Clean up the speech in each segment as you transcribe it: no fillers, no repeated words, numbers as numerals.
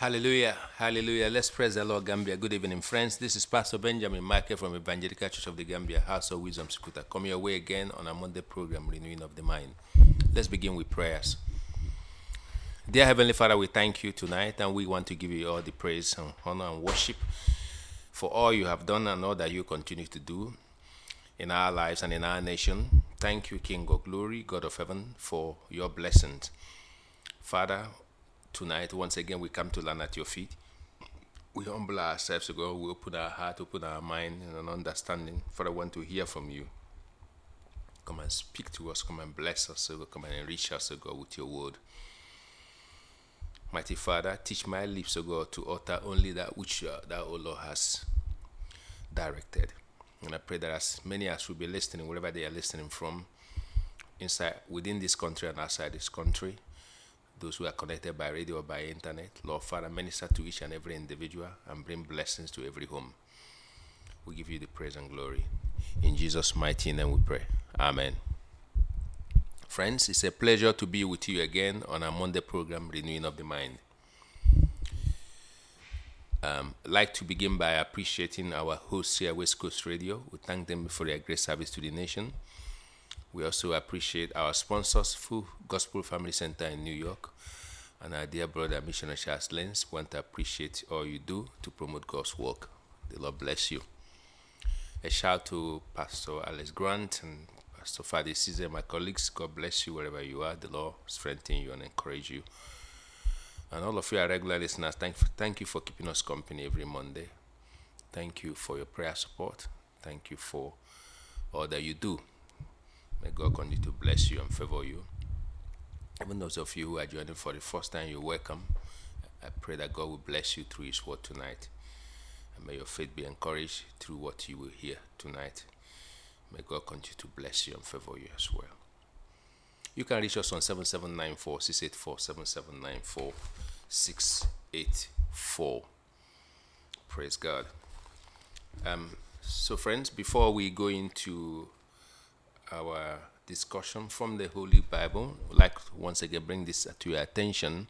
Hallelujah, hallelujah. Let's praise the Lord, Gambia. Good evening, friends. This is Pastor Benjamin Michael from Evangelical Church of the Gambia, House of Wisdom, Sukuta. Come your way again on a Monday program, Renewing of the Mind. Let's begin with prayers. Dear Heavenly Father, we thank you tonight and we want to give you all the praise and honor and worship for all you have done and all that you continue to do in our lives and in our nation. Thank you, King of Glory, God of Heaven, for your blessings. Father, tonight, once again, we come to learn at your feet. We humble ourselves, O God. We open our heart, open our mind, and an understanding. Father, I want to hear from you. Come and speak to us. Come and bless us, O God. Come and enrich us, O God, with your word. Mighty Father, teach my lips, O God, to utter only that which thou, O Lord, has directed. And I pray that as many as will be listening, wherever they are listening from, inside, within this country and outside this country, those who are connected by radio or by internet, Lord Father, minister to each and every individual and bring blessings to every home. We give you the praise and glory. In Jesus' mighty name we pray. Amen. Friends, it's a pleasure to be with you again on our Monday program, Renewing of the Mind. I'd like to begin by appreciating our hosts here at West Coast Radio. We thank them for their great service to the nation. We also appreciate our sponsors, Full Gospel Family Center in New York, and our dear brother, Missionary Charles Lenz. We want to appreciate all you do to promote God's work. The Lord bless you. A shout to Pastor Alex Grant and Pastor Fadi Caesar, my colleagues. God bless you wherever you are. The Lord strengthen you and encourage you. And all of you are regular listeners. Thank you for keeping us company every Monday. Thank you for your prayer support. Thank you for all that you do. May God continue to bless you and favor you. Even those of you who are joining for the first time, you're welcome. I pray that God will bless you through His word tonight. And may your faith be encouraged through what you will hear tonight. May God continue to bless you and favor you as well. You can reach us on 7794-684-7794-684. Praise God. So friends, before we go into our discussion from the Holy Bible, I'd like to once again bring this to your attention.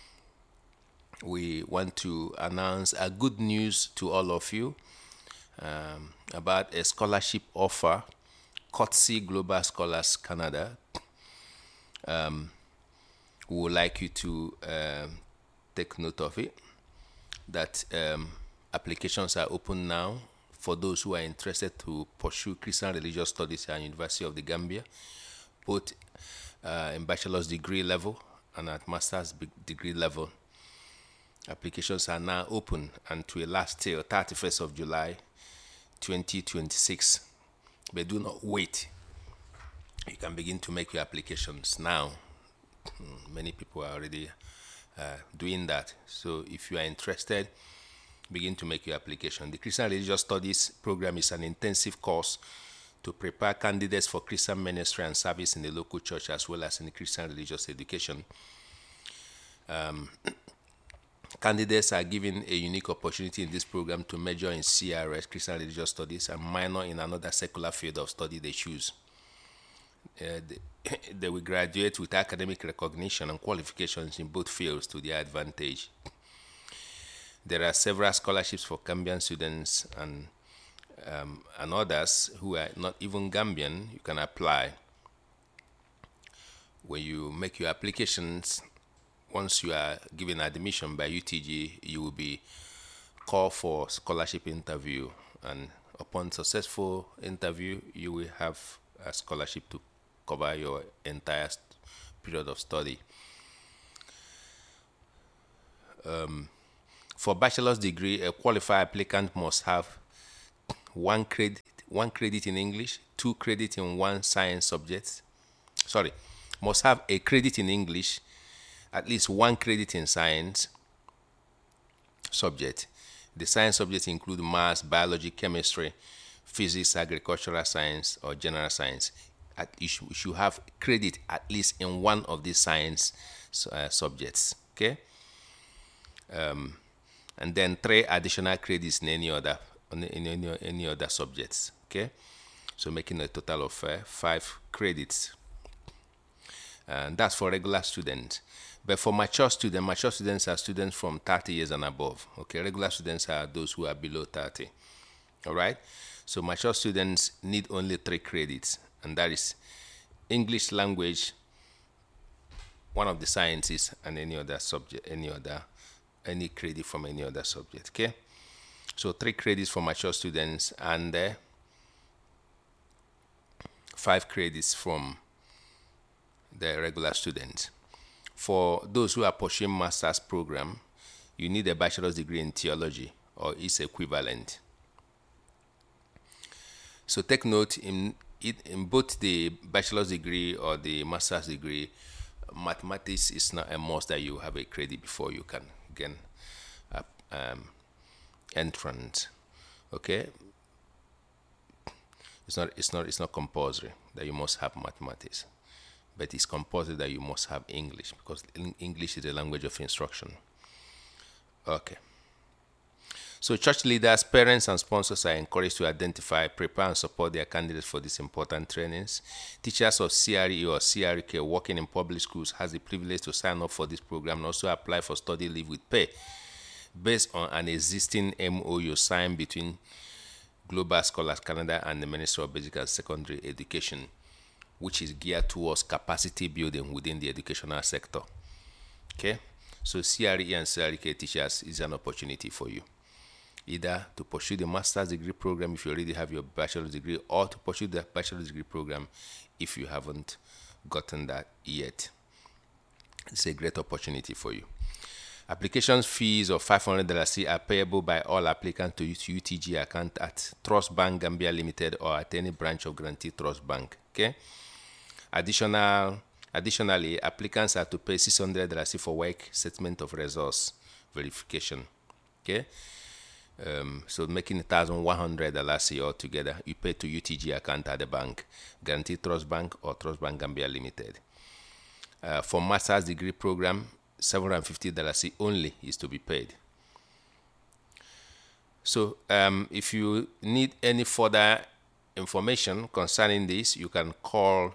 We want to announce a good news to all of you about a scholarship offer, courtesy Global Scholars Canada. We would like you to take note of it, that applications are open now for those who are interested to pursue Christian Religious Studies at University of the Gambia, both in bachelor's degree level and at master's degree level. Applications are now open and to last till 31st of July 2026. But do not wait. You can begin to make your applications now. Many people are already doing that. So if you are interested, begin to make your application. The Christian Religious Studies program is an intensive course to prepare candidates for Christian ministry and service in the local church as well as in Christian religious education. Candidates are given a unique opportunity in this program to major in CRS, Christian Religious Studies, and minor in another secular field of study they choose. They will graduate with academic recognition and qualifications in both fields to their advantage. There are several scholarships for Gambian students and others who are not even Gambian. You can apply. When you make your applications, once you are given admission by UTG, you will be called for scholarship interview, and upon successful interview, you will have a scholarship to cover your entire period of study. For bachelor's degree, a qualified applicant must have one credit in English, 2 credits in one science subject. Must have a credit in English, at least 1 credit in science subject. The science subjects include maths, biology, chemistry, physics, agricultural science, or general science. You should have credit at least in one of these science subjects. Okay. And then 3 additional credits in any other subjects. Okay. So making a total of 5 credits. And that's for regular students. But for mature students are students from 30 years and above. Okay, regular students are those who are below 30. All right. So mature students need only 3 credits, and that is English language, one of the sciences, and any other subject, any credit from any other subject. Okay. So 3 credits for mature students and 5 credits from the regular students. For those who are pursuing master's program, you need a bachelor's degree in theology or its equivalent. So take note, in both the bachelor's degree or the master's degree, mathematics is not a must that you have a credit before you can gain entrance. Okay, it's not compulsory that you must have mathematics, but it's compulsory that you must have English, because English is the language of instruction. Okay. So church leaders, parents, and sponsors are encouraged to identify, prepare, and support their candidates for these important trainings. Teachers of CRE or CRK working in public schools has the privilege to sign up for this program and also apply for study leave with pay based on an existing MOU signed between Global Scholars Canada and the Ministry of Basic and Secondary Education, which is geared towards capacity building within the educational sector. Okay, so CRE and CRK teachers is an opportunity for you, either to pursue the master's degree program if you already have your bachelor's degree, or to pursue the bachelor's degree program if you haven't gotten that yet. It's a great opportunity for you. Application fees of $500 are payable by all applicants to UTG account at Trust Bank Gambia Limited or at any branch of Guarantee Trust Bank. Okay. Additionally, applicants are to pay $600 for work statement of resource verification. Okay. So making $1,100 altogether. You pay to UTG account at the bank, Guarantee Trust Bank or Trust Bank Gambia Limited. For master's degree program, $750 only is to be paid. So if you need any further information concerning this, you can call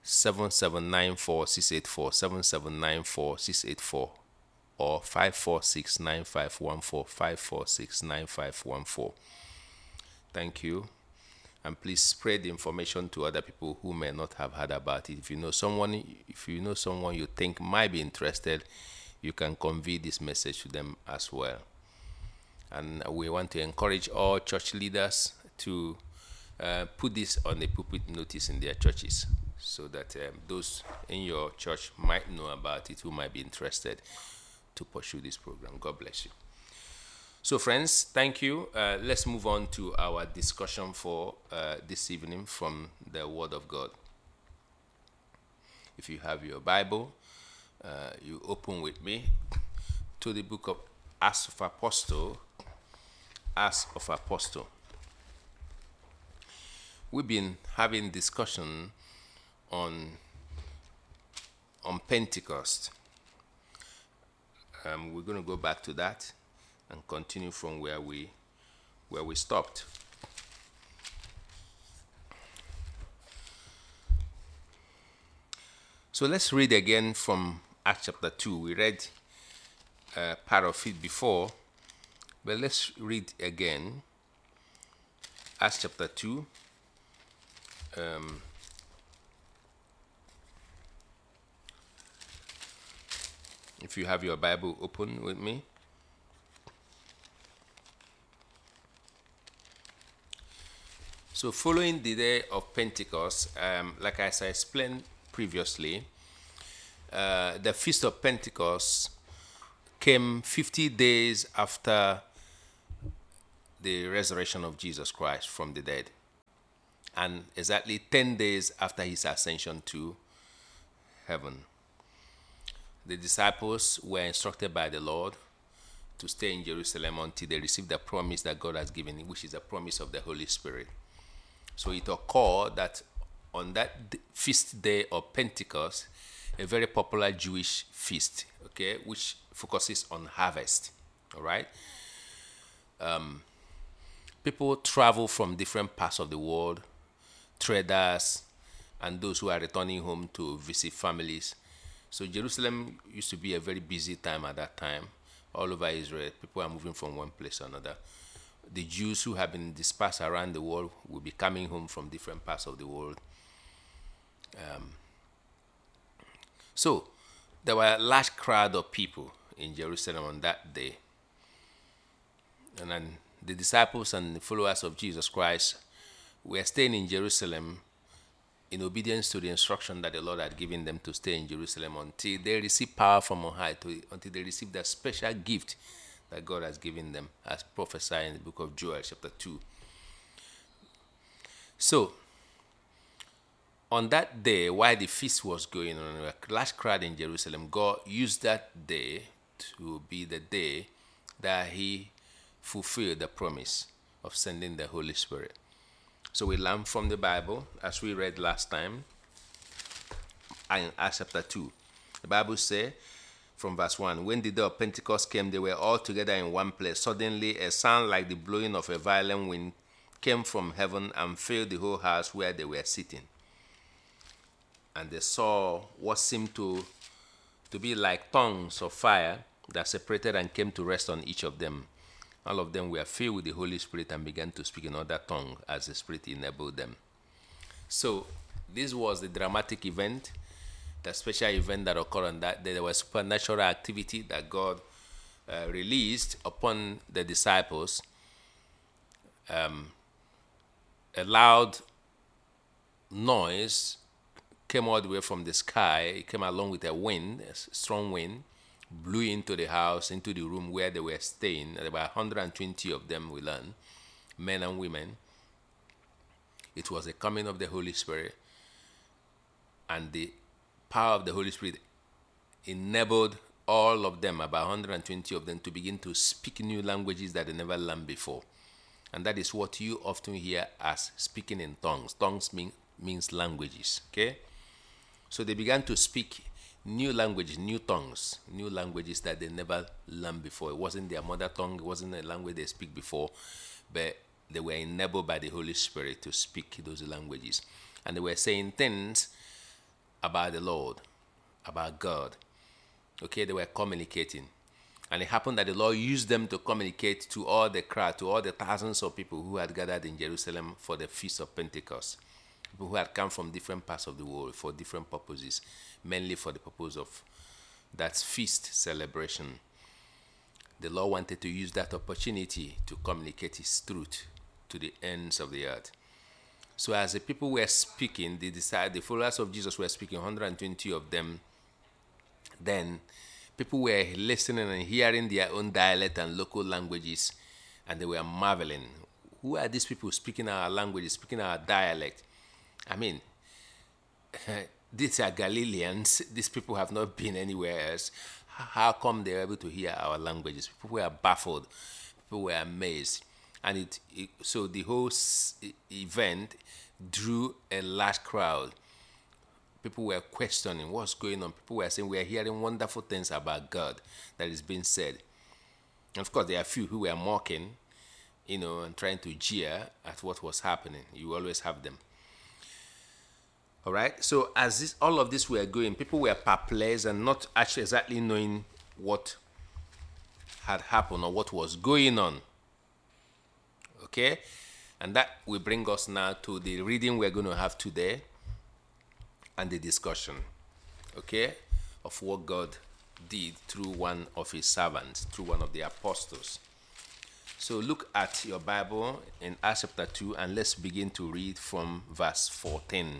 7794-684, 7794-684, or 546-9514, 546-9514. Thank you. And please spread the information to other people who may not have heard about it. If you know someone you think might be interested, you can convey this message to them as well. And we want to encourage all church leaders to put this on the pulpit notice in their churches, so that those in your church might know about it who might be interested to pursue this program. God bless you. So friends, thank you. Let's move on to our discussion for this evening from the Word of God. If you have your Bible, you open with me to the book of Acts of Apostle. Acts of Apostle. We've been having discussion on Pentecost. We're going to go back to that and continue from where we stopped. So let's read again from Acts chapter 2. We read part of it before, but let's read again Acts chapter 2. If you have your Bible open with me. So following the day of Pentecost, like as I explained previously, the Feast of Pentecost came 50 days after the resurrection of Jesus Christ from the dead, and exactly 10 days after his ascension to heaven. The disciples were instructed by the Lord to stay in Jerusalem until they received the promise that God has given, which is the promise of the Holy Spirit. So it occurred that on that feast day of Pentecost, a very popular Jewish feast, okay, which focuses on harvest, all right? People travel from different parts of the world, traders, and those who are returning home to visit families So Jerusalem used to be a very busy time at that time. All over Israel, people are moving from one place to another. The Jews who have been dispersed around the world will be coming home from different parts of the world. So there were a large crowd of people in Jerusalem on that day. And then the disciples and the followers of Jesus Christ were staying in Jerusalem in obedience to the instruction that the Lord had given them to stay in Jerusalem until they receive power from on high, until they receive that special gift that God has given them, as prophesied in the book of Joel, chapter 2. So, on that day, while the feast was going on, a large crowd in Jerusalem, God used that day to be the day that He fulfilled the promise of sending the Holy Spirit. So we learn from the Bible, as we read last time, in Acts chapter 2. The Bible says, from verse 1, when the day of Pentecost came, they were all together in one place. Suddenly, a sound like the blowing of a violent wind came from heaven and filled the whole house where they were sitting. And they saw what seemed to be like tongues of fire that separated and came to rest on each of them. All of them were filled with the Holy Spirit and began to speak in other tongues as the Spirit enabled them. So this was the dramatic event, the special event that occurred on that day. There was supernatural activity that God released upon the disciples. A loud noise came all the way from the sky. It came along with a wind, a strong wind, blew into the house, into the room where they were staying. There were 120 of them, we learned, men and women. It was the coming of the Holy Spirit, and the power of the Holy Spirit enabled all of them, about 120 of them, to begin to speak new languages that they never learned before. And that is what you often hear as speaking in tongues. Tongues means languages, okay? So they began to speak new languages, new tongues, new languages that they never learned before. It wasn't their mother tongue, it wasn't a language they speak before, but they were enabled by the Holy Spirit to speak those languages. And they were saying things about the Lord, about God. Okay, they were communicating. And it happened that the Lord used them to communicate to all the crowd, to all the thousands of people who had gathered in Jerusalem for the Feast of Pentecost. People who had come from different parts of the world for different purposes, mainly for the purpose of that feast celebration. The Lord wanted to use that opportunity to communicate His truth to the ends of the earth. So as the people were speaking, the followers of Jesus were speaking, 120 of them. Then people were listening and hearing their own dialect and local languages, and they were marveling. Who are these people speaking our languages, speaking our dialect? I mean, these are Galileans. These people have not been anywhere else. How come they were able to hear our languages? People were baffled. People were amazed. And so the whole event drew a large crowd. People were questioning what's going on. People were saying, we are hearing wonderful things about God that is being said. And of course, there are a few who were mocking, and trying to jeer at what was happening. You always have them. All right. So as all of this were going, people were perplexed and not actually exactly knowing what had happened or what was going on. Okay. And that will bring us now to the reading we're going to have today and the discussion, okay, of what God did through one of His servants, through one of the apostles. So look at your Bible in Acts chapter 2 and let's begin to read from verse 14.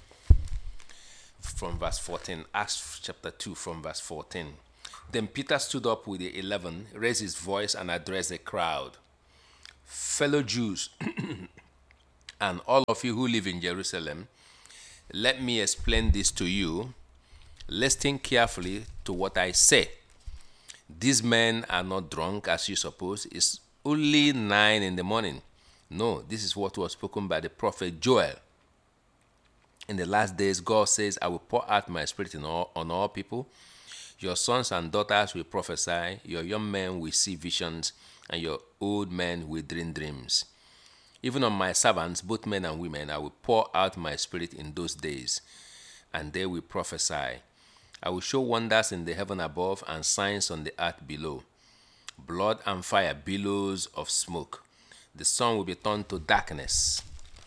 From verse 14, Acts chapter 2 from verse 14. Then Peter stood up with the 11, raised his voice and addressed the crowd. Fellow Jews and all of you who live in Jerusalem, let me explain this to you. Listen carefully to what I say. These men are not drunk as you suppose. It's only 9 in the morning. No, this is what was spoken by the prophet Joel. In the last days, God says, I will pour out my spirit on all people. Your sons and daughters will prophesy. Your young men will see visions. And your old men will dream dreams. Even on my servants, both men and women, I will pour out my spirit in those days, and they will prophesy. I will show wonders in the heaven above and signs on the earth below. Blood and fire, billows of smoke. The sun will be turned to darkness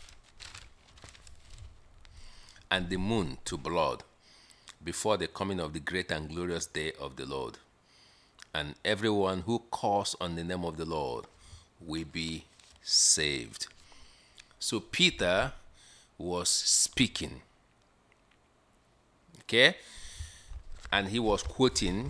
and the moon to blood before the coming of the great and glorious day of the Lord. And everyone who calls on the name of the Lord will be saved. So Peter was speaking. Okay? And he was quoting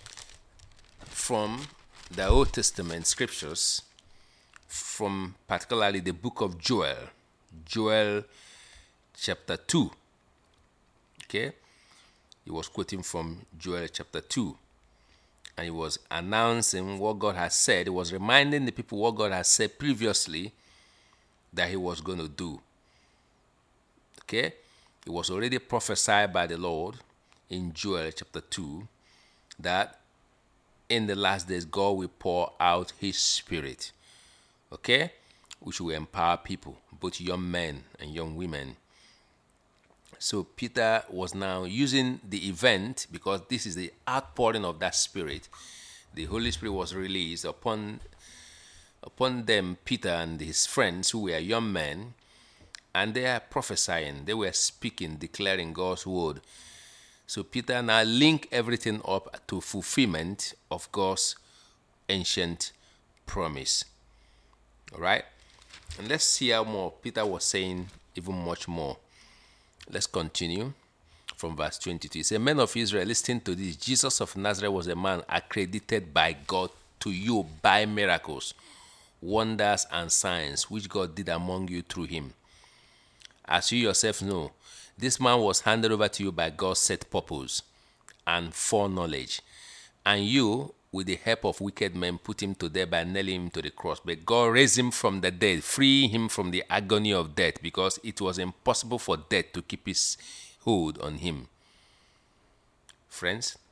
from the Old Testament scriptures, from particularly the book of Joel. Joel chapter 2. Okay? He was quoting from Joel chapter 2. And he was announcing what God has said. He was reminding the people what God has said previously that he was going to do. Okay? It was already prophesied by the Lord in Joel chapter 2 that in the last days God will pour out his spirit. Okay? Which will empower people, both young men and young women. So Peter was now using the event, because this is the outpouring of that spirit. The Holy Spirit was released upon them, Peter and his friends who were young men, and they are prophesying. They were speaking, declaring God's word. So Peter now linked everything up to fulfillment of God's ancient promise. All right? And let's see how more Peter was saying, even much more. Let's continue from verse 22. It says, Men of Israel, listen to this. Jesus of Nazareth was a man accredited by God to you by miracles, wonders, and signs, which God did among you through him. As you yourself know, this man was handed over to you by God's set purpose and foreknowledge. And you, with the help of wicked men, put him to death by nailing him to the cross. But God raised him from the dead, freeing him from the agony of death, because it was impossible for death to keep its hold on him. Friends,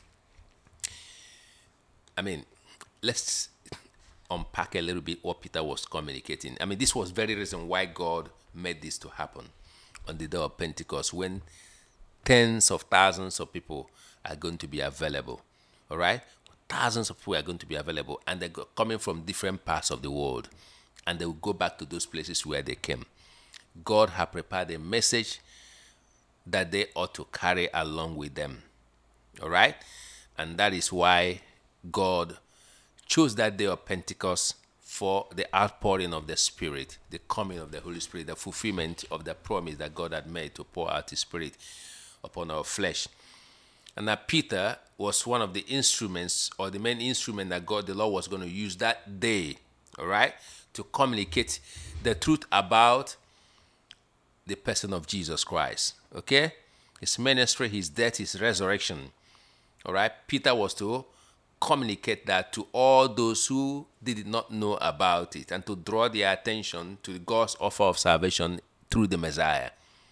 let's unpack a little bit what Peter was communicating. This was very reason why God made this to happen on the day of Pentecost, when tens of thousands of people are going to be available. All right? Thousands of people are going to be available, and they're coming from different parts of the world, and they will go back to those places where they came. God had prepared a message that they ought to carry along with them. All right? And that is why God chose that day of Pentecost for the outpouring of the Spirit, the coming of the Holy Spirit, the fulfillment of the promise that God had made to pour out his Spirit upon our flesh. And that Peter was one of the instruments, or the main instrument that God, the Lord, was going to use that day, all right, to communicate the truth about the person of Jesus Christ, okay? His ministry, his death, his resurrection, all right? Peter was to communicate that to all those who did not know about it, and to draw their attention to God's offer of salvation through the Messiah,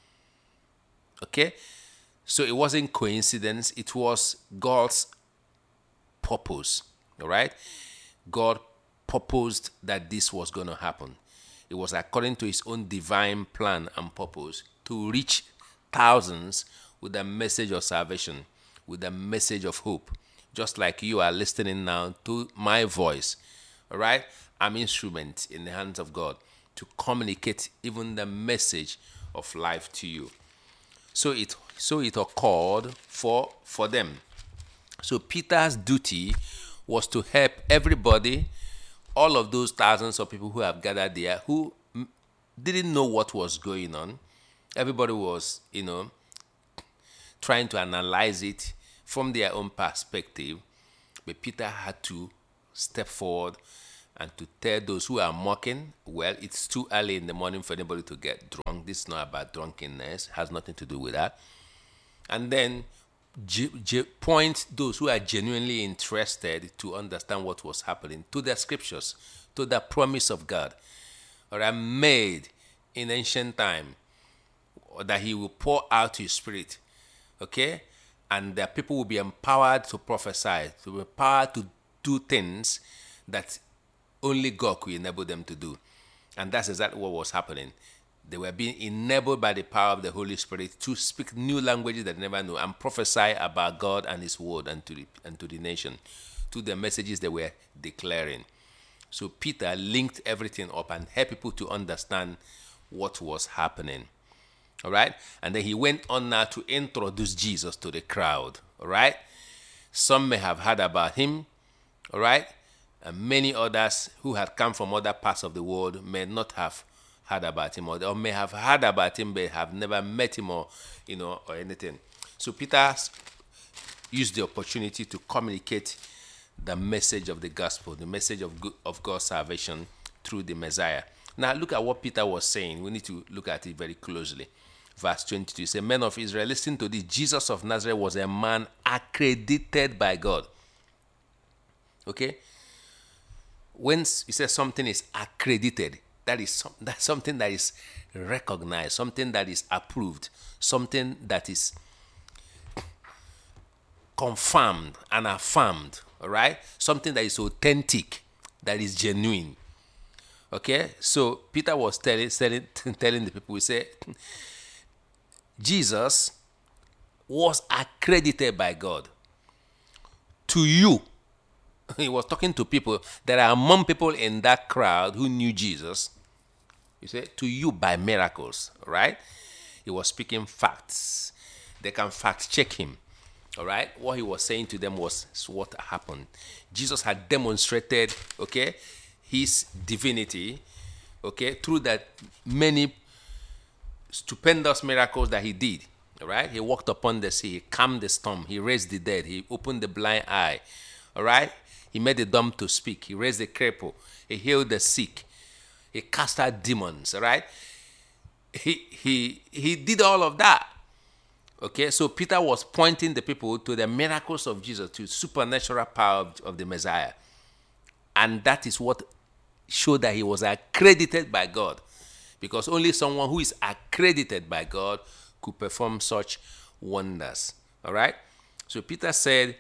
okay? So it wasn't coincidence, it was God's purpose, all right? God purposed that this was going to happen. It was according to his own divine plan and purpose to reach thousands with the message of salvation, with the message of hope. Just like you are listening now to my voice, all right? I'm an instrument in the hands of God to communicate even the message of life to you. So it occurred for them. So Peter's duty was to help everybody, all of those thousands of people who have gathered there, who didn't know what was going on. Everybody was, trying to analyze it from their own perspective. But Peter had to step forward and to tell those who are mocking, well, it's too early in the morning for anybody to get drunk. This is not about drunkenness. It has nothing to do with that. And then point those who are genuinely interested to understand what was happening to the scriptures, to the promise of God, or made in ancient time, that he will pour out his spirit, okay? And the people will be empowered to prophesy, to be empowered to do things that only God could enable them to do. And that's exactly what was happening. They were being enabled by the power of the Holy Spirit to speak new languages that they never knew and prophesy about God and His word and to the nation, to the messages they were declaring. So Peter linked everything up and helped people to understand what was happening. All right? And then he went on now to introduce Jesus to the crowd. All right? Some may have heard about him. All right? And many others who had come from other parts of the world may not have heard about him, or may have heard about him but have never met him, or or anything. So Peter used the opportunity to communicate the message of the gospel, the message of God's salvation through the Messiah. Now look at what Peter was saying. We need to look at it very closely. Verse 22 says, "Men of Israel, listen to this. Jesus of Nazareth was a man accredited by God." Okay? When he says something is accredited, that's something that is recognized, something that is approved, something that is confirmed and affirmed. All right? Something that is authentic, that is genuine. Okay? So Peter was telling the people, we say, Jesus was accredited by God. To you, he was talking to people that are among people in that crowd who knew Jesus. You say, to you by miracles, right? He was speaking facts. They can fact check him. All right? What he was saying to them was what happened. Jesus had demonstrated, okay, his divinity, okay, through that many stupendous miracles that he did. All right? He walked upon the sea. He calmed the storm. He raised the dead. He opened the blind eye. All right? He made the dumb to speak. He raised the cripple. He healed the sick. He cast out demons. All right? He did all of that. Okay, so Peter was pointing the people to the miracles of Jesus, to supernatural power of the Messiah. And that is what showed that he was accredited by God. Because only someone who is accredited by God could perform such wonders. All right? So Peter said,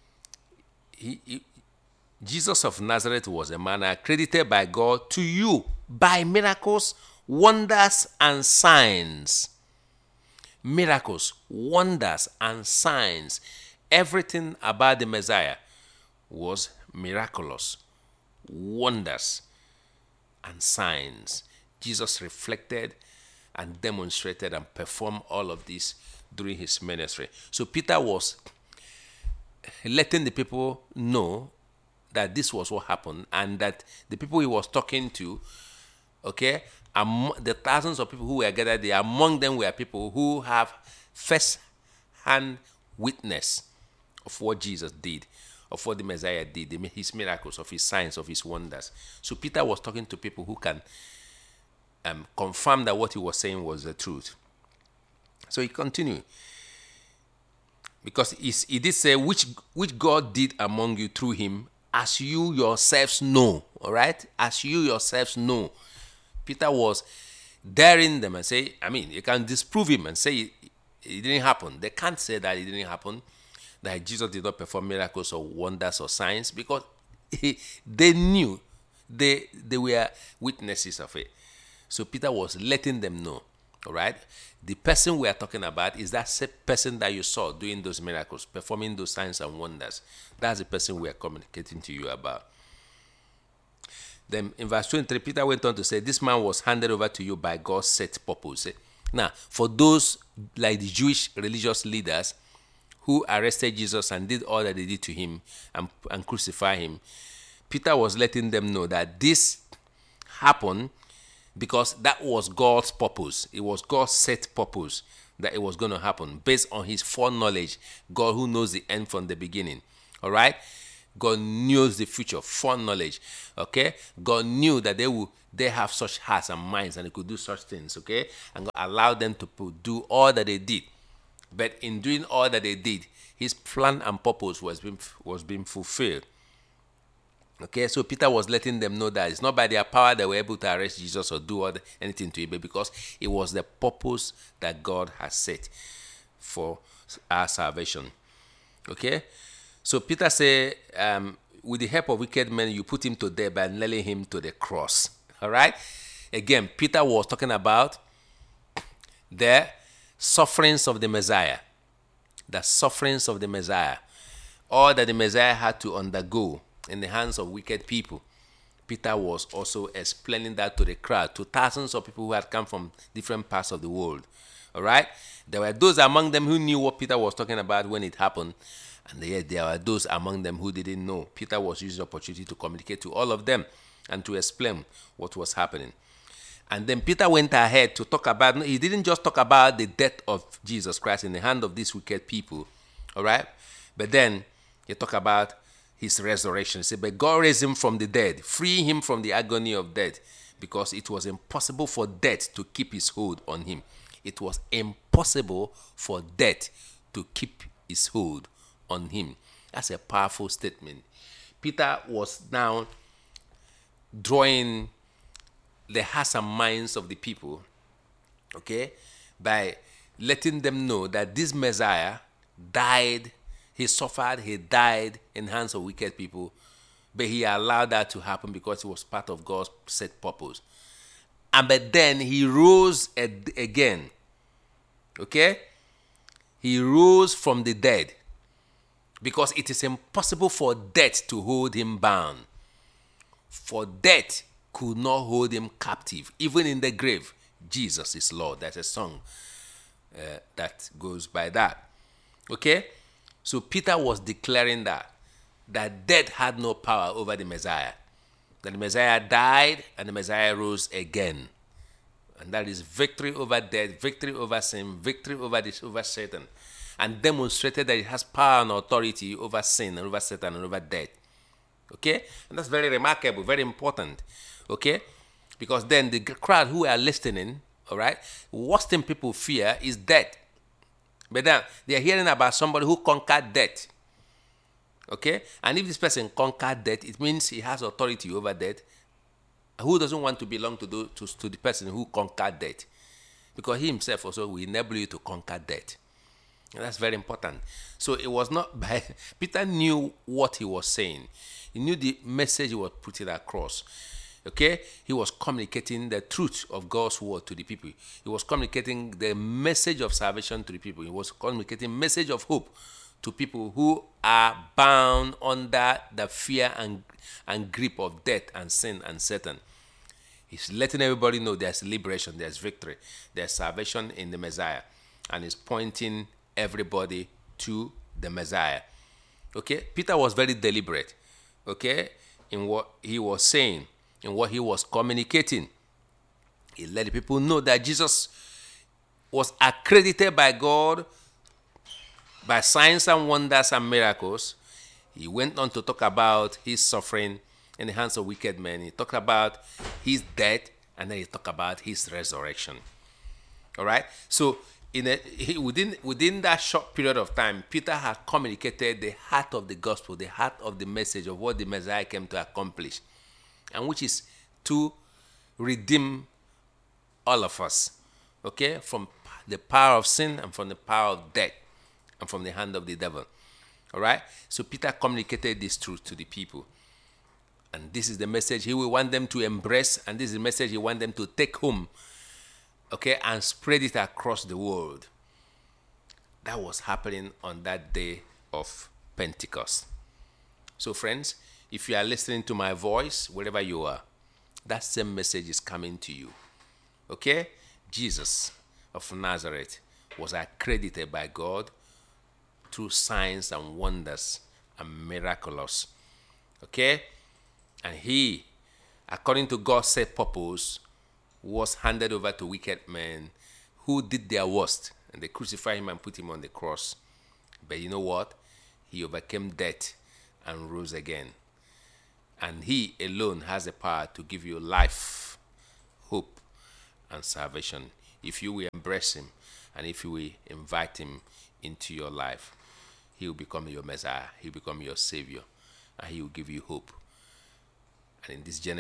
Jesus of Nazareth was a man accredited by God to you by miracles, wonders, and signs. Miracles, wonders, and signs. Everything about the Messiah was miraculous, wonders, and signs. Jesus reflected and demonstrated and performed all of this during his ministry. So Peter was letting the people know that this was what happened, and that the people he was talking to, okay, the thousands of people who were gathered there, among them were people who have first-hand witness of what Jesus did, of what the Messiah did, his miracles, of his signs, of his wonders. So Peter was talking to people who can confirm that what he was saying was the truth. So he continued. Because he did say, which God did among you through him, as you yourselves know. All right? As you yourselves know. Peter was daring them and say, you can disprove him and say it didn't happen. They can't say that it didn't happen, that Jesus did not perform miracles or wonders or signs, because they knew, they were witnesses of it. So Peter was letting them know, all right? The person we are talking about is that same person that you saw doing those miracles, performing those signs and wonders. That's the person we are communicating to you about. Then in verse 23, Peter went on to say, this man was handed over to you by God's set purpose. Now, for those like the Jewish religious leaders who arrested Jesus and did all that they did to him and crucified him, Peter was letting them know that this happened because that was God's purpose. It was God's set purpose that it was going to happen based on his foreknowledge. God who knows the end from the beginning. All right? God knows the future, foreknowledge. Okay? God knew that they have such hearts and minds and they could do such things. Okay? And God allowed them to do all that they did. But in doing all that they did, his plan and purpose was being fulfilled. Okay, so Peter was letting them know that it's not by their power they were able to arrest Jesus or do anything to him, but because it was the purpose that God has set for our salvation. Okay, so Peter said, with the help of wicked men, you put him to death by nailing him to the cross. All right, again, Peter was talking about the sufferings of the Messiah. The sufferings of the Messiah. All that the Messiah had to undergo in the hands of wicked people. Peter was also explaining that to the crowd, to thousands of people who had come from different parts of the world. All right? There were those among them who knew what Peter was talking about when it happened, and yet there were those among them who didn't know. Peter was using the opportunity to communicate to all of them and to explain what was happening. And then Peter went ahead to talk about, he didn't just talk about the death of Jesus Christ in the hand of these wicked people, all right? But then he talked about his resurrection. He said, but God raised him from the dead, freeing him from the agony of death, because it was impossible for death to keep his hold on him. It was impossible for death to keep his hold on him. That's a powerful statement. Peter was now drawing the hearts and minds of the people, okay, by letting them know that this Messiah died, he suffered, he died in the hands of wicked people, but he allowed that to happen because it was part of God's set purpose. And but then he rose again, okay? He rose from the dead because it is impossible for death to hold him bound. For death could not hold him captive. Even in the grave, Jesus is Lord. That's a song that goes by that. Okay? So Peter was declaring that death had no power over the Messiah. That the Messiah died and the Messiah rose again. And that is victory over death, victory over sin, victory over Satan. And demonstrated that it has power and authority over sin and over Satan and over death. Okay? And that's very remarkable, very important. Okay? Because then the crowd who are listening, all right, worst thing people fear is death. But then they are hearing about somebody who conquered death. Okay? And if this person conquered death, it means he has authority over death. Who doesn't want to belong to the person who conquered death? Because he himself also will enable you to conquer death. And that's very important. So it was not by... Peter knew what he was saying. He knew the message he was putting across. Okay? He was communicating the truth of God's word to the people. He was communicating the message of salvation to the people. He was communicating message of hope to people who are bound under the fear and grip of death and sin and Satan. He's letting everybody know there's liberation, there's victory, there's salvation in the Messiah. And he's pointing everybody to the Messiah. Okay? Peter was very deliberate, okay, in what he was saying, in what he was communicating. He let the people know that Jesus was accredited by God by signs and wonders and miracles. He went on to talk about his suffering in the hands of wicked men. He talked about his death, and then he talked about his resurrection. All right? So within that short period of time, Peter had communicated the heart of the gospel, the heart of the message of what the Messiah came to accomplish, and which is to redeem all of us, okay, from the power of sin and from the power of death and from the hand of the devil. All right? So Peter communicated this truth to the people. And this is the message he will want them to embrace, and this is the message he wants them to take home, okay, and spread it across the world. That was happening on that day of Pentecost. So friends, if you are listening to my voice, wherever you are, that same message is coming to you. Okay? Jesus of Nazareth was accredited by God through signs and wonders and miraculous. Okay? And he, according to God's set purpose, was handed over to wicked men who did their worst. And they crucified him and put him on the cross. But you know what? He overcame death and rose again. And he alone has the power to give you life, hope, and salvation. If you will embrace him and if you will invite him into your life, he will become your Messiah. He will become your Savior. And he will give you hope. And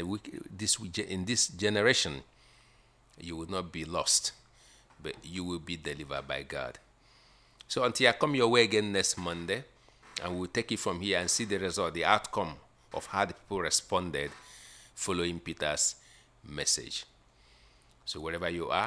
in this generation, you will not be lost, but you will be delivered by God. So until I come your way again next Monday, and we'll take it from here and see the result, the outcome of how the people responded following Peter's message. So wherever you are,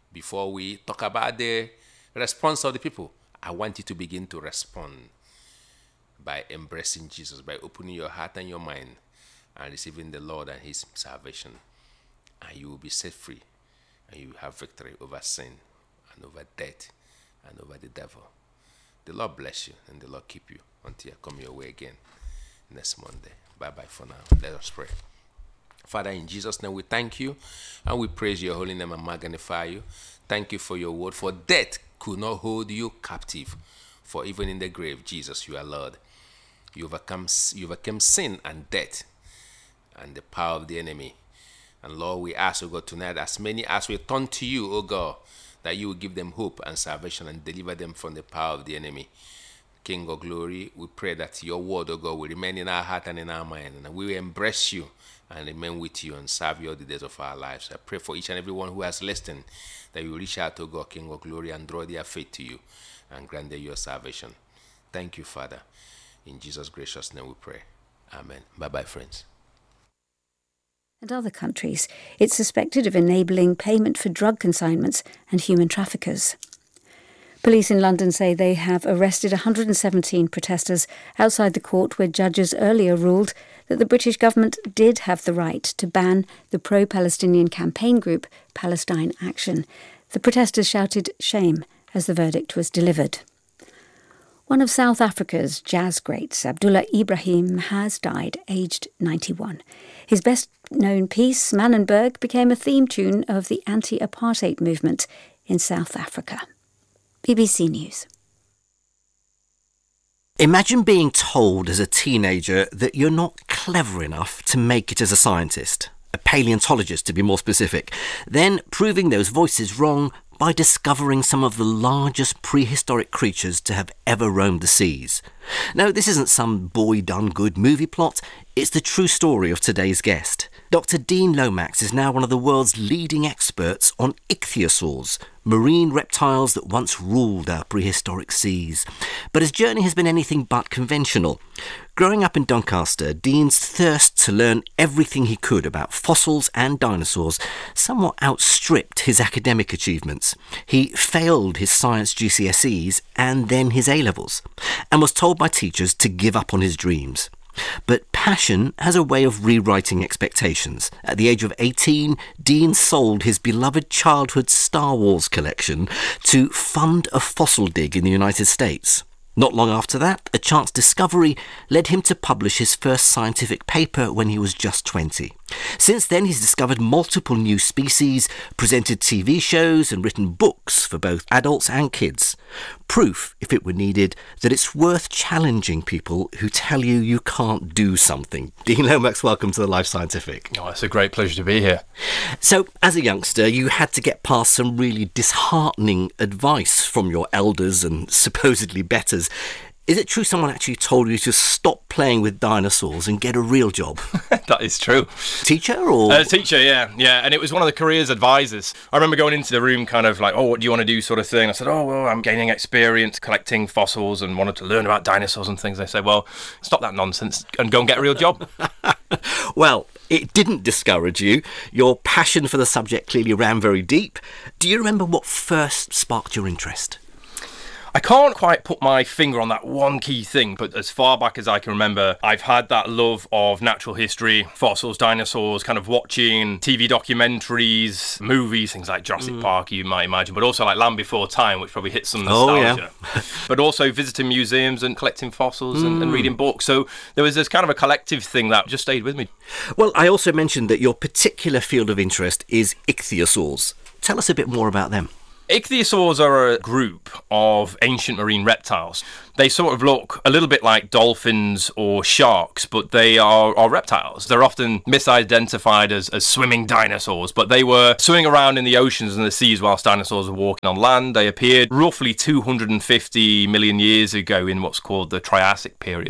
Before we talk about the response of the people, I want you to begin to respond by embracing Jesus, by opening your heart and your mind and receiving the Lord and His salvation. And you will be set free, and you will have victory over sin and over death and over the devil. The Lord bless you and the Lord keep you until I come your way again next Monday. Bye-bye for now. Let us pray. Father, in Jesus' name, we thank you and we praise your holy name and magnify you. Thank you for your word. For death could not hold you captive. For even in the grave, Jesus, you are Lord. You overcame sin and death and the power of the enemy. And Lord, we ask, O God, tonight, as many as we turn to you, O God, that you will give them hope and salvation and deliver them from the power of the enemy. King of glory, we pray that your word, O God, will remain in our heart and in our mind, and we will embrace you and remain with you and serve you all the days of our lives. I pray for each and every one who has listened, that you will reach out to God, King of glory, and draw their faith to you and grant them your salvation. Thank you, Father. In Jesus' gracious name we pray. Amen. Bye-bye, friends. And other countries, it's suspected of enabling payment for drug consignments and human traffickers. Police in London say they have arrested 117 protesters outside the court where judges earlier ruled that the British government did have the right to ban the pro-Palestinian campaign group Palestine Action. The protesters shouted shame as the verdict was delivered. One of South Africa's jazz greats, Abdullah Ibrahim, has died, aged 91. His best-known piece, Manenberg, became a theme tune of the anti-apartheid movement in South Africa. BBC News. Imagine being told as a teenager that you're not clever enough to make it as a scientist, a paleontologist to be more specific, then proving those voices wrong by discovering some of the largest prehistoric creatures to have ever roamed the seas. Now, this isn't some boy-done-good movie plot, it's the true story of today's guest. Dr. Dean Lomax is now one of the world's leading experts on ichthyosaurs, marine reptiles that once ruled our prehistoric seas. But his journey has been anything but conventional. Growing up in Doncaster, Dean's thirst to learn everything he could about fossils and dinosaurs somewhat outstripped his academic achievements. He failed his science GCSEs and then his A-levels, and was told by teachers to give up on his dreams. But passion has a way of rewriting expectations. At the age of 18, Dean sold his beloved childhood Star Wars collection to fund a fossil dig in the United States. Not long after that, a chance discovery led him to publish his first scientific paper when he was just 20. Since then, he's discovered multiple new species, presented TV shows and written books for both adults and kids. Proof, if it were needed, that it's worth challenging people who tell you you can't do something. Dean Lomax, welcome to the Life Scientific. Oh, it's a great pleasure to be here. So, as a youngster, you had to get past some really disheartening advice from your elders and supposedly betters. Is it true someone actually told you to stop playing with dinosaurs and get a real job? That is true. Teacher or? Teacher, yeah. And it was one of the careers advisors. I remember going into the room kind of like, oh, what do you want to do sort of thing? I said, oh, well, I'm gaining experience collecting fossils and wanted to learn about dinosaurs and things. They said, well, stop that nonsense and go and get a real job. Well, it didn't discourage you. Your passion for the subject clearly ran very deep. Do you remember what first sparked your interest? I can't quite put my finger on that one key thing, but as far back as I can remember, I've had that love of natural history, fossils, dinosaurs, kind of watching TV documentaries, movies, things like Jurassic Park, you might imagine, but also like Land Before Time, which probably hits some nostalgia. Oh, yeah. But also visiting museums and collecting fossils and reading books. So there was this kind of a collective thing that just stayed with me. Well, I also mentioned that your particular field of interest is ichthyosaurs. Tell us a bit more about them. Ichthyosaurs are a group of ancient marine reptiles. They sort of look a little bit like dolphins or sharks, but they are reptiles. They're often misidentified as swimming dinosaurs, but they were swimming around in the oceans and the seas whilst dinosaurs were walking on land. They appeared roughly 250 million years ago in what's called the Triassic period.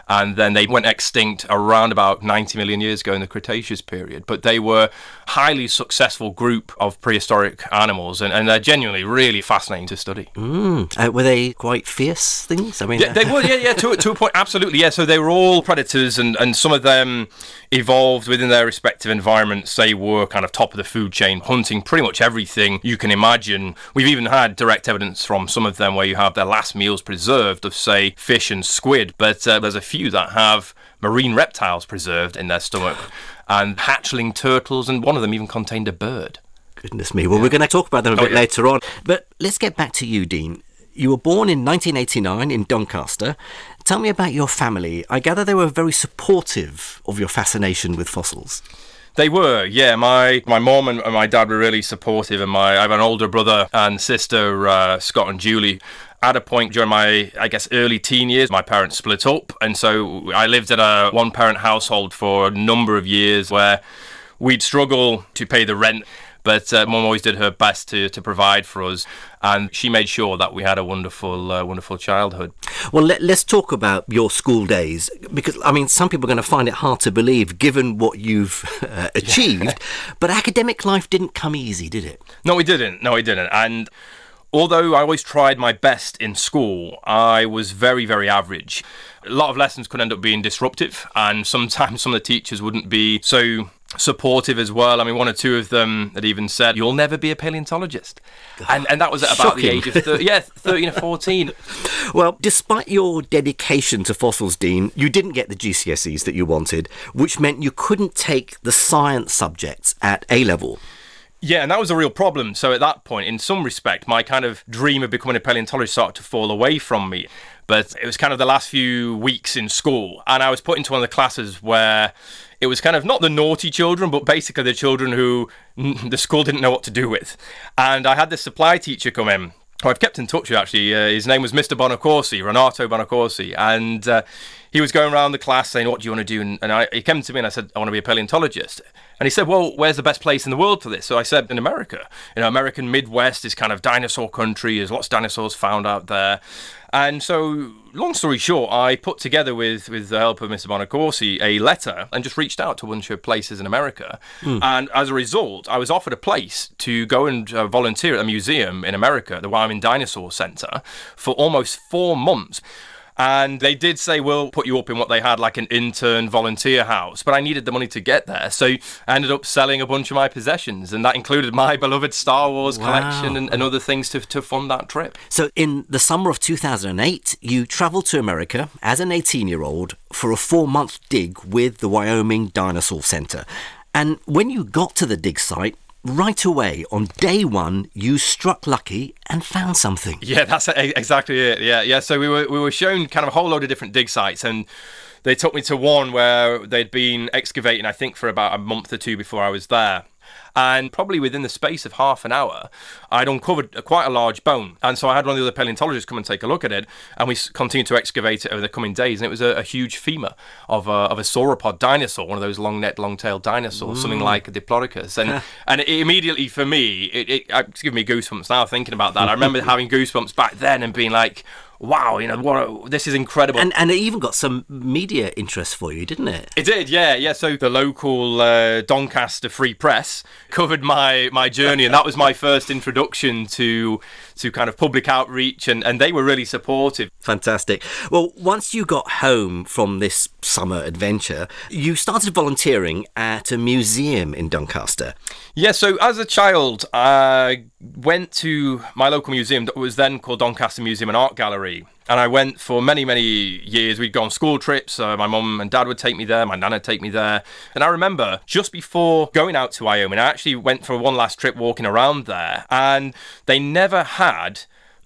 and then they went extinct around about 90 million years ago in the Cretaceous period. But they were a highly successful group of prehistoric animals, and they're genuinely really fascinating to study. Were they quite fierce things? I mean, yeah, they were, to a point, absolutely, yeah. So they were all predators, and some of them evolved within their respective environments. They were kind of top of the food chain, hunting pretty much everything you can imagine. We've even had direct evidence from some of them where you have their last meals preserved of, say, fish and squid, but there's a few that have marine reptiles preserved in their stomach, and hatchling turtles, and one of them even contained a bird. Goodness me. Well, we're going to talk about them a bit later on. But let's get back to you, Dean. You were born in 1989 in Doncaster. Tell me about your family. I gather they were very supportive of your fascination with fossils. They were, yeah. My mum and my dad were really supportive, and I have an older brother and sister, Scott and Julie. At a point during my, I guess, early teen years, my parents split up, and so I lived in a one-parent household for a number of years where we'd struggle to pay the rent. But Mum always did her best to provide for us, and she made sure that we had a wonderful childhood. Well, let's talk about your school days, because, I mean, some people are going to find it hard to believe, given what you've achieved, but academic life didn't come easy, did it? No, it didn't. And although I always tried my best in school, I was very, very average. A lot of lessons could end up being disruptive, and sometimes some of the teachers wouldn't be so supportive as well. I mean, one or two of them had even said, "You'll never be a paleontologist." And that was at about the age of 13 or 14. Well, despite your dedication to fossils, Dean, you didn't get the GCSEs that you wanted, which meant you couldn't take the science subjects at A-level. Yeah, and that was a real problem. So at that point, in some respect, my kind of dream of becoming a paleontologist started to fall away from me. But it was kind of the last few weeks in school, and I was put into one of the classes where it was kind of not the naughty children, but basically the children who the school didn't know what to do with. And I had this supply teacher come in, who I've kept in touch with, actually. His name was Mr. Bonacorsi, Renato Bonacorsi, and he was going around the class saying, "What do you want to do?" And he came to me and I said, "I want to be a paleontologist." And he said, "Well, where's the best place in the world for this?" So I said, "In America. American Midwest is kind of dinosaur country. There's lots of dinosaurs found out there." And so, long story short, I put together with the help of Mr. Bonacorsi a letter and just reached out to a bunch of places in America. And as a result, I was offered a place to go and volunteer at a museum in America, the Wyoming Dinosaur Center, for almost 4 months. And they did say, "We'll put you up in what they had like an intern volunteer house," but I needed the money to get there. So I ended up selling a bunch of my possessions, and that included my beloved Star Wars collection and other things to fund that trip. So in the summer of 2008, you travelled to America as an 18-year-old for a 4-month dig with the Wyoming Dinosaur Center. And when you got to the dig site, right away, on day one, you struck lucky and found something. Yeah, that's exactly it. Yeah. So we were shown kind of a whole load of different dig sites, and they took me to one where they'd been excavating, I think, for about a month or two before I was there. And probably within the space of half an hour, I'd uncovered quite a large bone. And so I had one of the other paleontologists come and take a look at it, and we continued to excavate it over the coming days. And it was a huge femur of a sauropod dinosaur, one of those long-necked, long-tailed dinosaurs, something like a Diplodocus. And it immediately, for me, it's given me goosebumps now thinking about that. I remember having goosebumps back then and being like, wow, this is incredible. And it even got some media interest for you, didn't it? It did, yeah. So the local Doncaster Free Press covered my journey, and that was my first introduction to kind of public outreach, and they were really supportive. Fantastic. Well, once you got home from this summer adventure, you started volunteering at a museum in Doncaster. Yeah, so as a child, I went to my local museum that was then called Doncaster Museum and Art Gallery. And I went for many, many years. We'd go on school trips. My mum and dad would take me there. My nan would take me there. And I remember just before going out to Wyoming, I actually went for one last trip walking around there. And they never had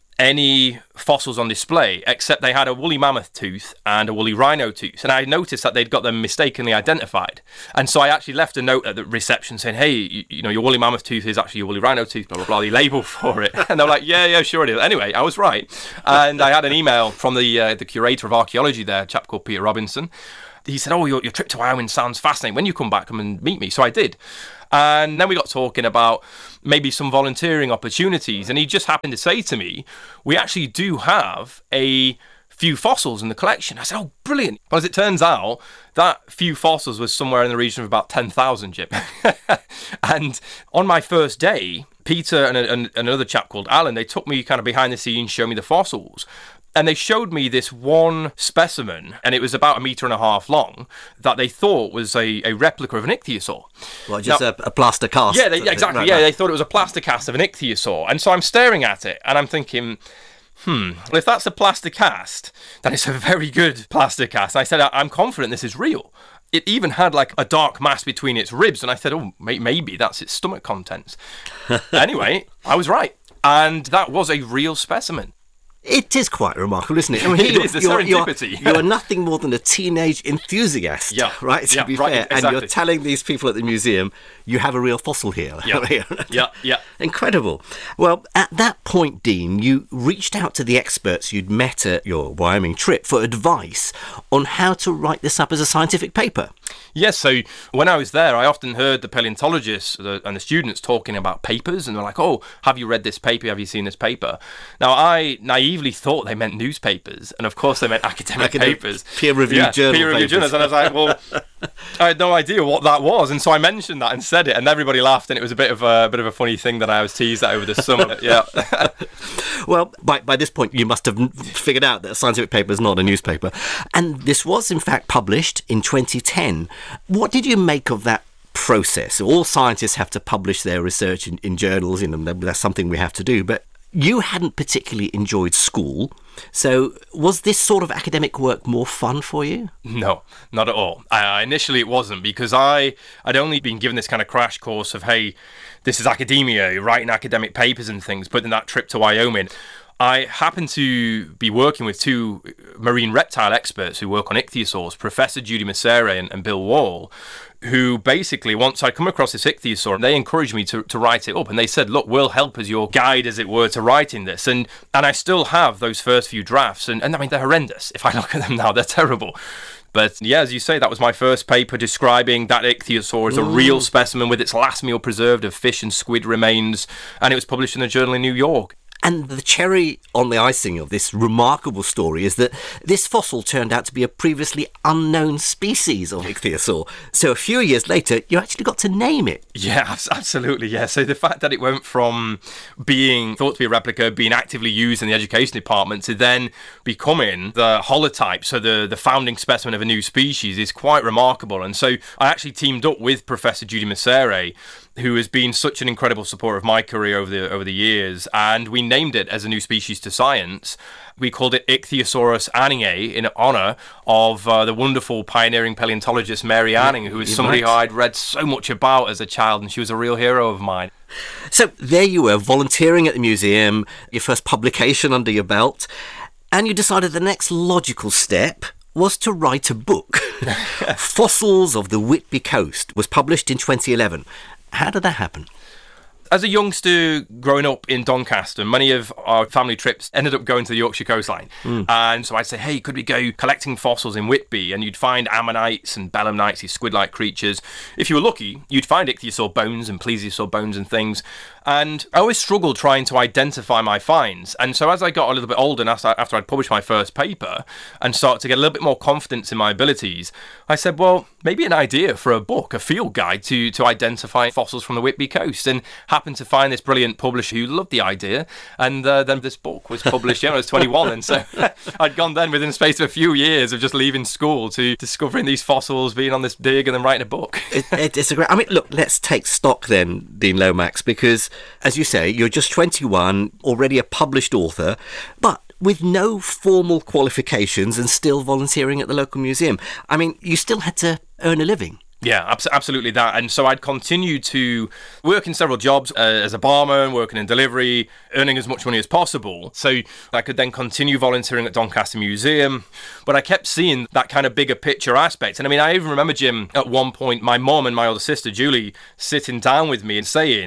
any fossils on display, except they had a woolly mammoth tooth and a woolly rhino tooth. And I noticed that they'd got them mistakenly identified. And so I actually left a note at the reception saying, "Hey, your woolly mammoth tooth is actually your woolly rhino tooth, blah, blah, blah, the label for it." And they're like, yeah, sure it is. Anyway, I was right. And I had an email from the curator of archaeology there, a chap called Peter Robinson. He said, "Oh, your trip to Wyoming sounds fascinating. When you come back, come and meet me." So I did. And then we got talking about maybe some volunteering opportunities. And he just happened to say to me, "We actually do have a few fossils in the collection. I said, oh, brilliant. But as it turns out, that few fossils was somewhere in the region of about 10,000, Jim. And on my first day, Peter and another chap called Alan, they took me kind of behind the scenes, showed me the fossils. And they showed me this one specimen, and it was about 1.5 meters long, that they thought was a replica of an ichthyosaur. Well, just a plaster cast. Yeah, exactly. Right, yeah, right. They thought it was a plaster cast of an ichthyosaur. And so I'm staring at it, and I'm thinking, well, if that's a plaster cast, then it's a very good plaster cast. And I said, I'm confident this is real. It even had like a dark mass between its ribs, and I said, oh, maybe that's its stomach contents. Anyway, I was right. And that was a real specimen. It is quite remarkable, isn't it? I mean, It is, the serendipity. You are nothing more than a teenage enthusiast, right? To be fair, exactly. And you're telling these people at the museum, you have a real fossil here. Yeah. Incredible. Well, at that point, Dean, you reached out to the experts you'd met at your Wyoming trip for advice on how to write this up as a scientific paper. Yes, so when I was there, I often heard the paleontologists and the students talking about papers, and they're like, oh, have you read this paper? Have you seen this paper? Now, I naively thought they meant newspapers, and of course they meant academic papers. Peer-reviewed journals. And I was like, well, I had no idea what that was, and so I mentioned that and said it, and everybody laughed, and it was a bit of a funny thing that I was teased at over the summer. Yeah. Well, by this point, you must have figured out that a scientific paper is not a newspaper. And this was, in fact, published in 2010. What did you make of that process? All scientists have to publish their research in journals, that's something we have to do. But you hadn't particularly enjoyed school. So was this sort of academic work more fun for you? No, not at all. Initially it wasn't, because I'd only been given this kind of crash course of, hey, this is academia, writing academic papers and things. But in that trip to Wyoming, I happened to be working with two marine reptile experts who work on ichthyosaurs, Professor Judy Messere and Bill Wall, who basically, once I come across this ichthyosaur, they encouraged me to write it up. And they said, look, we'll help as your guide, as it were, to writing this. And I still have those first few drafts. And I mean, they're horrendous. If I look at them now, they're terrible. But yeah, as you say, that was my first paper describing that ichthyosaur as a real specimen with its last meal preserved of fish and squid remains. And it was published in the Journal in New York. And the cherry on the icing of this remarkable story is that this fossil turned out to be a previously unknown species of ichthyosaur. So a few years later, you actually got to name it. Yeah, absolutely, yeah. So the fact that it went from being thought to be a replica, being actively used in the education department, to then becoming the holotype, so the founding specimen of a new species, is quite remarkable. And so I actually teamed up with Professor Judy Messere, who has been such an incredible supporter of my career over the years, and we named it as a new species to science. We called it Ichthyosaurus anningae in honour of the wonderful pioneering paleontologist Mary Anning, who is somebody who I'd read so much about as a child, and she was a real hero of mine. So there you were, volunteering at the museum, your first publication under your belt, and you decided the next logical step was to write a book. Fossils of the Whitby Coast was published in 2011. How did that happen? As a youngster growing up in Doncaster, many of our family trips ended up going to the Yorkshire coastline. And so I'd say, hey, could we go collecting fossils in Whitby? And you'd find ammonites and belemnites, these squid-like creatures. If you were lucky, you'd find ichthyosaur bones and plesiosaur bones and things. And I always struggled trying to identify my finds. And so as I got a little bit older, and after I'd published my first paper and started to get a little bit more confidence in my abilities, I said, well, maybe an idea for a book, a field guide to identify fossils from the Whitby coast. And happened to find this brilliant publisher who loved the idea. And then this book was published when I was 21. And so I'd gone then within the space of a few years of just leaving school to discovering these fossils, being on this dig, and then writing a book. It's a great... I mean, look, let's take stock then, Dean Lomax, because, as you say, you're just 21, already a published author, but with no formal qualifications and still volunteering at the local museum. I mean, you still had to earn a living. Yeah, absolutely that. And so I'd continued to work in several jobs as a barman, working in delivery, earning as much money as possible. So I could then continue volunteering at Doncaster Museum. But I kept seeing that kind of bigger picture aspect. And I mean, I even remember, Jim, at one point, my mum and my older sister, Julie, sitting down with me and saying,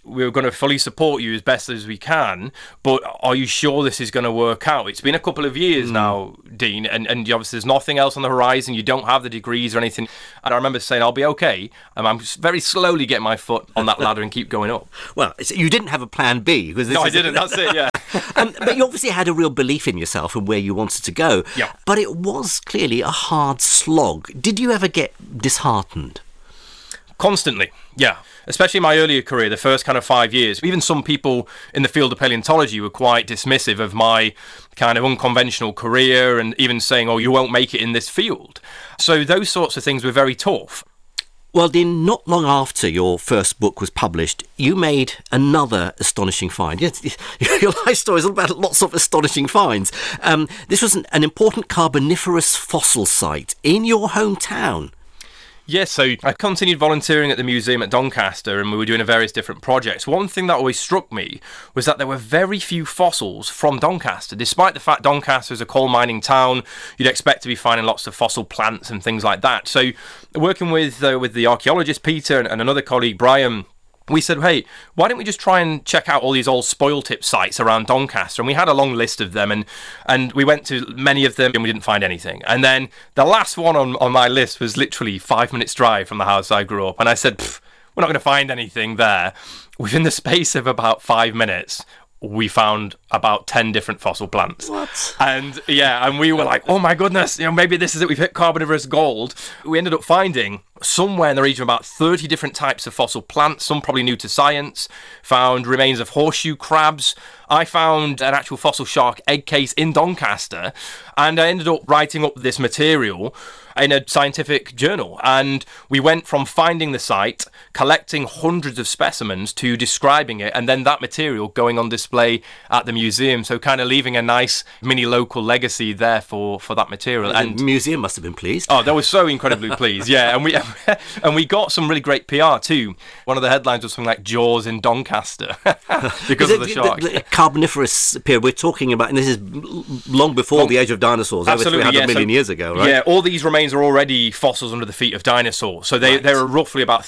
we're going to fully support you as best as we can, but are you sure this is going to work out? It's been a couple of years now, Dean, and obviously there's nothing else on the horizon. You don't have the degrees or anything. And I remember saying, I'll be okay. And I'm just very slowly getting my foot on that ladder and keep going up. Well, you didn't have a plan B. No, I didn't. That's it, yeah. But you obviously had a real belief in yourself and where you wanted to go. Yeah. But it was clearly a hard slog. Did you ever get disheartened? Constantly, yeah. Especially in my earlier career, the first kind of 5 years. Even some people in the field of paleontology were quite dismissive of my kind of unconventional career and even saying, oh, you won't make it in this field. So those sorts of things were very tough. Well, Dean, not long after your first book was published, you made another astonishing find. Your life story is all about lots of astonishing finds. This was an important Carboniferous fossil site in your hometown. Yes, so I continued volunteering at the museum at Doncaster and we were doing various different projects. One thing that always struck me was that there were very few fossils from Doncaster. Despite the fact Doncaster is a coal mining town, you'd expect to be finding lots of fossil plants and things like that. So working with the archaeologist Peter and another colleague Brian, we said, hey, why don't we just try and check out all these old spoil tip sites around Doncaster? And we had a long list of them, and we went to many of them and we didn't find anything. And then the last one on my list was literally 5 minutes drive from the house I grew up. And I said, we're not going to find anything there. Within the space of about 5 minutes, we found about 10 different fossil plants. What? And we were like, oh my goodness, maybe this is it, we've hit Carboniferous gold. We ended up finding somewhere in the region of about 30 different types of fossil plants, some probably new to science, found remains of horseshoe crabs. I found an actual fossil shark egg case in Doncaster, and I ended up writing up this material in a scientific journal. And we went from finding the site, collecting hundreds of specimens, to describing it, and then that material going on display at the museum. So kind of leaving a nice mini local legacy there for that material. And the museum must have been pleased. Oh, they were so incredibly pleased, yeah. And we got some really great PR too. One of the headlines was something like Jaws in Doncaster because of the shark. The Carboniferous period we're talking about, and this is long before the age of dinosaurs, over 300 million years ago, right? Yeah, all these remains are already fossils under the feet of dinosaurs. So they're roughly about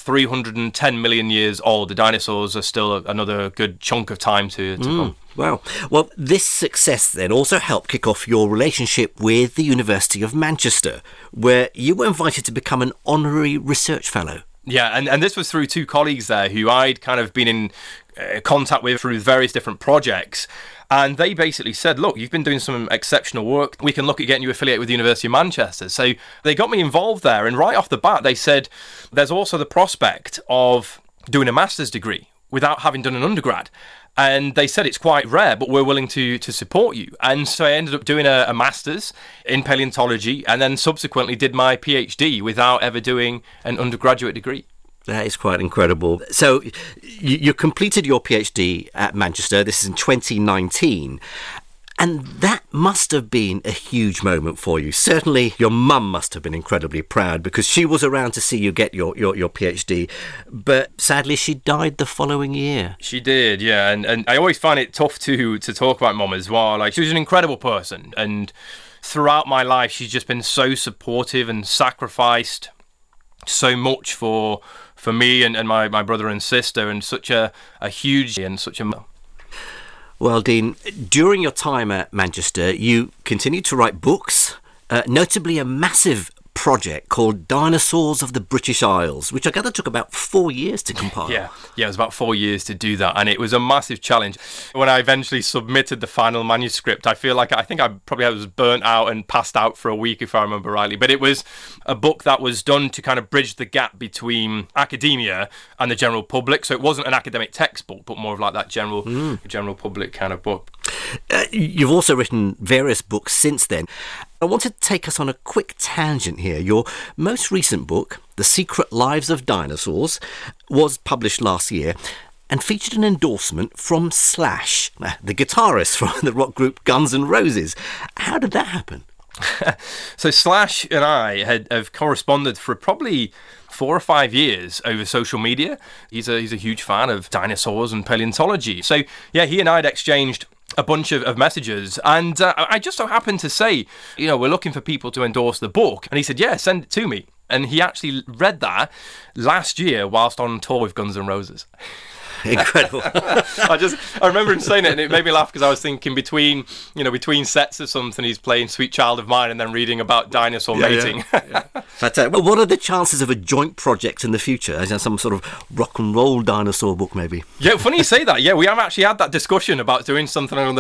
310 million years old. The dinosaurs are still another good chunk of time to come. Wow. Well, this success then also helped kick off your relationship with the University of Manchester, where you were invited to become an honorary research fellow. Yeah, and this was through two colleagues there who I'd kind of been in contact with through various different projects. And they basically said, look, you've been doing some exceptional work. We can look at getting you affiliated with the University of Manchester. So they got me involved there. And right off the bat, they said, there's also the prospect of doing a master's degree without having done an undergrad. And they said it's quite rare, but we're willing to support you. And so I ended up doing a master's in paleontology and then subsequently did my PhD without ever doing an undergraduate degree. That is quite incredible. So you completed your PhD at Manchester. This is in 2019. And that must have been a huge moment for you. Certainly your mum must have been incredibly proud because she was around to see you get your PhD. But sadly, she died the following year. She did, yeah. And I always find it tough to talk about mum as well. Like, she was an incredible person. And throughout my life, she's just been so supportive and sacrificed so much for me and my brother and sister, and such a huge and such a... Well, Dean, during your time at Manchester, you continued to write books, notably a massive project called Dinosaurs of the British Isles, which I gather took about 4 years to compile. Yeah, it was about 4 years to do that, and it was a massive challenge. When I eventually submitted the final manuscript, I think I probably was burnt out and passed out for a week, if I remember rightly. But it was a book that was done to kind of bridge the gap between academia and the general public. So it wasn't an academic textbook, but more of like that general public kind of book. You've also written various books since then. I want to take us on a quick tangent here. Your most recent book, The Secret Lives of Dinosaurs, was published last year and featured an endorsement from Slash, the guitarist from the rock group Guns N' Roses. How did that happen? So Slash and I have corresponded for probably 4 or 5 years over social media. He's a huge fan of dinosaurs and paleontology. So yeah, he and I had exchanged a bunch of messages, and I just so happened to say, we're looking for people to endorse the book, and he said, yeah, send it to me. And he actually read that last year whilst on tour with Guns N' Roses. Incredible. I remember him saying it, and it made me laugh because I was thinking between sets of something, he's playing Sweet Child of Mine and then reading about dinosaur mating. Fantastic. Well, what are the chances of a joint project in the future? As in some sort of rock and roll dinosaur book, maybe? Yeah, funny you say that. Yeah, we have actually had that discussion about doing something along